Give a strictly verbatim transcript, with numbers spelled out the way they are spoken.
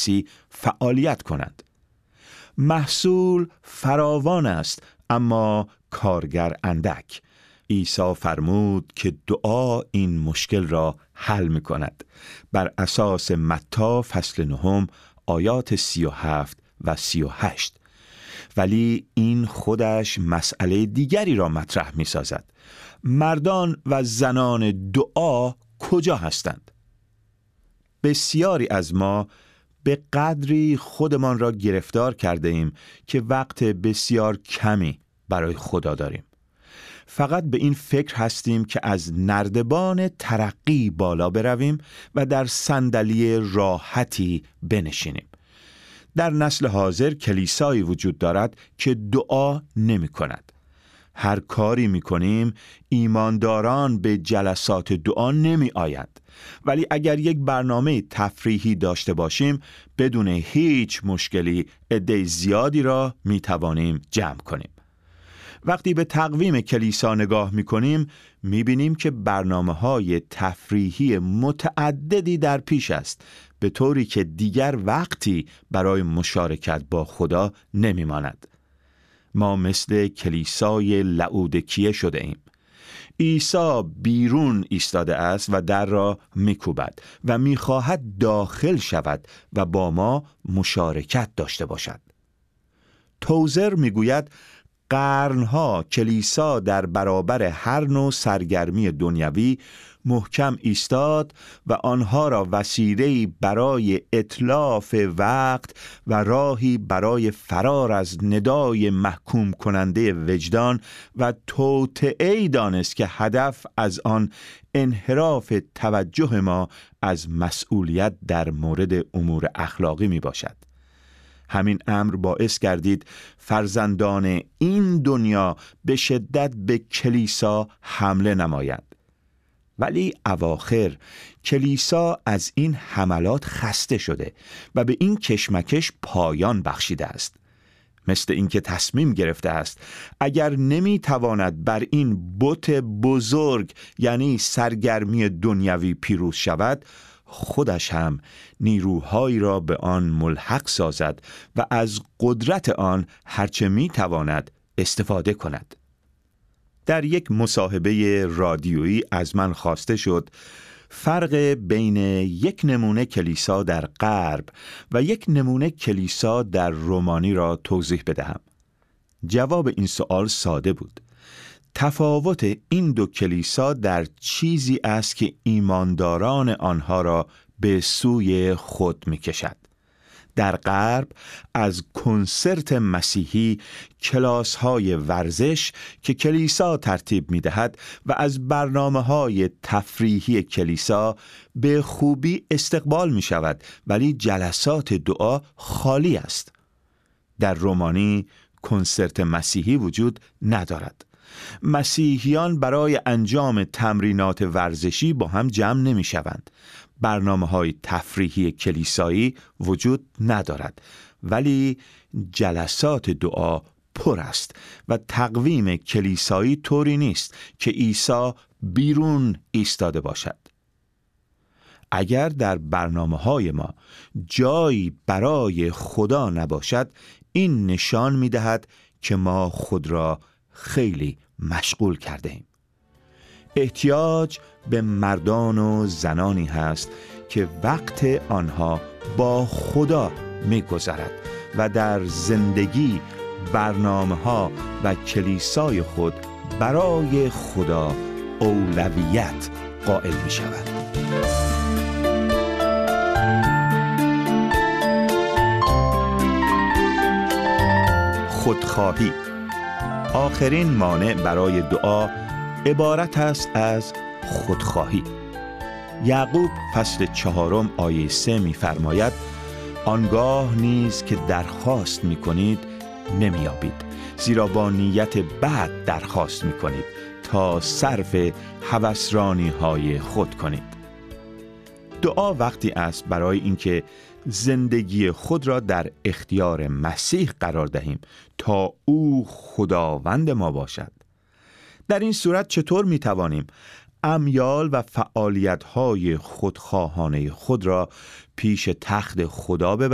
مسیح فعالیت کنند. محصول فراوان است اما کارگر اندک. عیسی فرمود که دعا این مشکل را حل می کند. بر اساس متی فصل نهم آیات سی و هفت و سی و هشت. ولی این خودش مسئله دیگری را مطرح می سازد. مردان و زنان دعا کجا هستند؟ بسیاری از ما به قدری خودمان را گرفتار کرده ایم که وقت بسیار کمی برای خدا داریم. فقط به این فکر هستیم که از نردبان ترقی بالا برویم و در صندلی راحتی بنشینیم. در نسل حاضر کلیسایی وجود دارد که دعا نمی کند. هر کاری می کنیم ایمانداران به جلسات دعا نمی آیند. ولی اگر یک برنامه تفریحی داشته باشیم بدون هیچ مشکلی عده زیادی را می توانیم جمع کنیم. وقتی به تقویم کلیسا نگاه می کنیم می بینیم که برنامه های تفریحی متعددی در پیش است، به طوری که دیگر وقتی برای مشارکت با خدا نمی ماند. ما مثل کلیسای لئودیکیه شده ایم. عیسی بیرون ایستاده است و در را می‌کوبد و می‌خواهد داخل شود و با ما مشارکت داشته باشد. توزر می‌گوید قرنها کلیسا در برابر هر نوع سرگرمی دنیوی محکم ایستاد و آنها را وسیله‌ای برای اتلاف وقت و راهی برای فرار از ندای محکوم کننده وجدان و توطئه‌ای دانست که هدف از آن انحراف توجه ما از مسئولیت در مورد امور اخلاقی می باشد. همین امر باعث گردید فرزندان این دنیا به شدت به کلیسا حمله نمایند. ولی اواخر کلیسا از این حملات خسته شده و به این کشمکش پایان بخشیده است. مثل اینکه تصمیم گرفته است اگر نمیتواند بر این بت بزرگ یعنی سرگرمی دنیوی پیروز شود، خودش هم نیروهایی را به آن ملحق سازد و از قدرت آن هرچه میتواند استفاده کند. در یک مصاحبه رادیویی از من خواسته شد فرق بین یک نمونه کلیسا در غرب و یک نمونه کلیسا در رومانی را توضیح بدهم. جواب این سوال ساده بود. تفاوت این دو کلیسا در چیزی است که ایمانداران آنها را به سوی خود می کشد. در غرب از کنسرت مسیحی، کلاس‌های ورزش که کلیسا ترتیب می‌دهد و از برنامه‌های تفریحی کلیسا به خوبی استقبال می‌شود، ولی جلسات دعا خالی است. در رومانی کنسرت مسیحی وجود ندارد. مسیحیان برای انجام تمرینات ورزشی با هم جمع نمی‌شوند. برنامه‌های تفریحی کلیسایی وجود ندارد، ولی جلسات دعا پر است و تقویم کلیسایی طوری نیست که عیسی بیرون ایستاده باشد. اگر در برنامه‌های ما جایی برای خدا نباشد، این نشان می‌دهد که ما خود را خیلی مشغول کرده ایم. احتیاج به مردان و زنانی هست که وقت آنها با خدا می‌گذرد و در زندگی برنامه‌ها و کلیسای خود برای خدا اولویت قائل می‌شود. خودخواهی. آخرین مانع برای دعا عبارت است از خودخواهی. یعقوب فصل چهارم آیه سه می‌فرماید آنگاه نیز که درخواست می‌کنید نمی‌یابید، زیرا با نیت بد درخواست می‌کنید تا صرف هوسرانی‌های خود کنید. دعا وقتی است برای اینکه زندگی خود را در اختیار مسیح قرار دهیم تا او خداوند ما باشد. در این صورت چطور می توانیم امیال و فعالیت‌های خودخواهانه خود را پیش تخت خدا ببریم